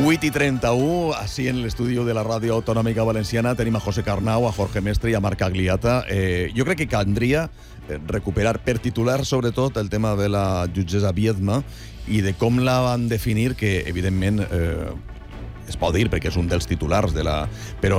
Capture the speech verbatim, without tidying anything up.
vuit i trenta-u, així en l'estudi de la Ràdio Autonòmica Valenciana tenim a José Carnau, a Jorge Mestre i a Marc Agliata. Eh, jo crec que caldria recuperar per titular, sobretot, el tema de la jutgessa Biedma i de com la van definir, que, evidentment, eh, es pot dir perquè és un dels titulars de la... però